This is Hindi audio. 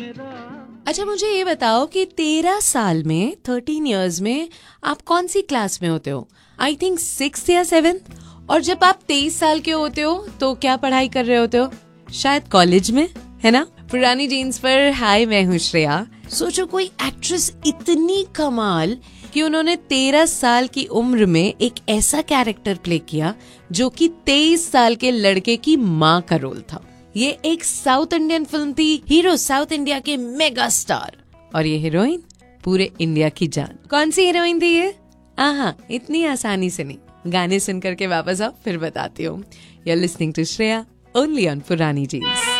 अच्छा मुझे ये बताओ कि 13 साल में 13 इयर्स में आप कौन सी क्लास में होते हो? आई थिंक 6th या 7th। और जब आप 23 साल के होते हो तो क्या पढ़ाई कर रहे होते हो? शायद कॉलेज में, है ना? पुरानी जीन्स पर हाय, मैं हूँ श्रेया। सोचो कोई एक्ट्रेस इतनी कमाल कि उन्होंने 13 साल की उम्र में एक ऐसा कैरेक्टर प्ले किया जो कि 23 साल के लड़के की माँ का रोल था। ये एक साउथ इंडियन फिल्म थी। हीरो साउथ इंडिया के मेगा स्टार और ये हीरोइन पूरे इंडिया की जान। कौन सी हीरोइन थी ये? इतनी आसानी से नहीं, गाने सुन करके वापस आओ फिर बताती हूँ। You're listening to Shreya only on पुरानी जीन्स।